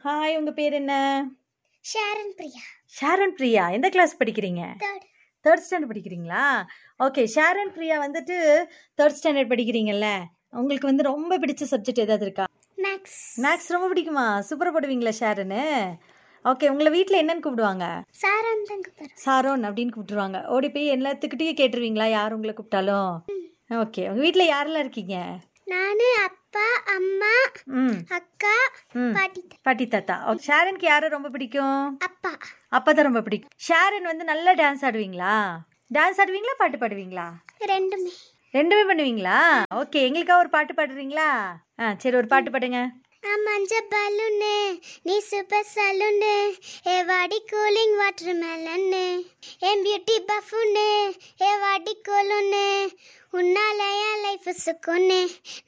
Hi, உங்க பேர் என்ன? ஷாரன் பிரியா. ஷாரன் பிரியா. எந்த கிளாஸ் படிக்கிறீங்க? தேர்ட் ஸ்டாண்டர்ட் படிக்கிறீங்களா? ஓகே. ஷாரன் பிரியா வந்துட்டு தேர்ட் ஸ்டாண்டர்ட் படிக்கிறீங்கல்ல, உங்களுக்கு வந்து ரொம்ப பிடிச்ச சப்ஜெக்ட் ஏதாவது இருக்கா? மேக்ஸ். மேக்ஸ் ரொம்ப பிடிக்குமா? சூப்பரா போடுவீங்களா ஷாரனு? ஓகே. உங்களை வீட்டில் என்னன்னு கூப்பிடுவாங்க? சாரோன் தான் கூப்பிடுறோம். சாரோன் அப்படின்னு கூப்பிட்டுருவாங்க. ஓடி போய் எல்லாத்துக்கிட்டையும் கேட்டுருவீங்களா யார் உங்களை கூப்பிட்டாலும்? ஓகே. உங்க வீட்டில் யாரெல்லாம் இருக்கீங்க? நானு, அப்பா, அம்மா, அக்கா, பாட்டி. பாட்டி தாத்தா. ஷாரனுக்கு யாரை ரொம்ப பிடிக்கும்? அப்பா. அப்பா தான் ரொம்ப பிடிக்கும். ஷாரன் வந்து நல்லா டான்ஸ் ஆடுவீங்களா? டான்ஸ் ஆடுவீங்களா, பாட்டு பாடுவீங்களா? ரெண்டுமே பண்ணுவீங்களா? ஓகே. எங்களுக்காக ஒரு பாட்டு பாடுறீங்களா? சரி, ஒரு பாட்டு பாடுங்க. மஞ்ச பலூனு நீ சூப்பர் சலூனு, ஏ வாடி கூலிங் வாட்டர் மெலன்னு, என் பியூட்டி பஃபுனு, ஏ வாடி கோலுன்னு, உன்னால என் லைஃப் சுக்குன்னு.